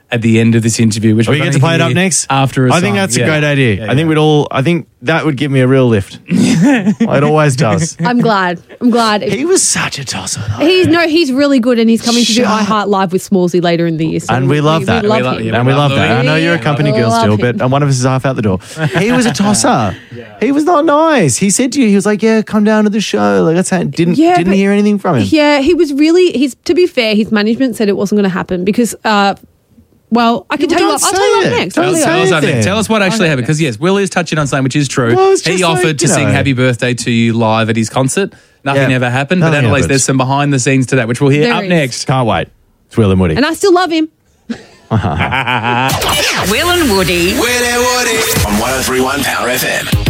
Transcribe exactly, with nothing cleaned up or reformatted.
at the end of this interview, which Are we we're get to gonna play it up hear next? after a I think song. that's Yeah. a great idea. Yeah, I think yeah. we'd all. I think that would give me a real lift. It always does. I'm glad. I'm glad. He was such a tosser. though. He's no, he's really good, and he's coming to do Shut- I Heart Live with Smallsy later in the year. So And we love that. We love We love- him. yeah, And we love love that. I Louis. know you're a Yeah. company We girl love still, him. but one of us is half out the door. He was a tosser. He was not nice. He said to you, he was like, "Yeah, come down to the show." Like that's how, didn't Yeah, didn't but- hear anything from him. Yeah, he was really. He's to be fair, his management said it wasn't going to happen because. Uh, well, I can Well, tell you. don't What, I'll tell you say what it. next. Don't I'll tell you say Tell what- us, it I think. then. Tell us what actually happened, because yes, Will is touching on something which is true. Well, it's just he like, offered to you sing know. "Happy Birthday" to you live at his concert. Nothing Yeah. ever happened. Nothing but Annalise, happened. there's some behind the scenes to that, which we'll hear There up is. next. Can't wait. It's Will and Woody. And I still love him. Will and Woody. Will and Woody on one oh three one Power F M.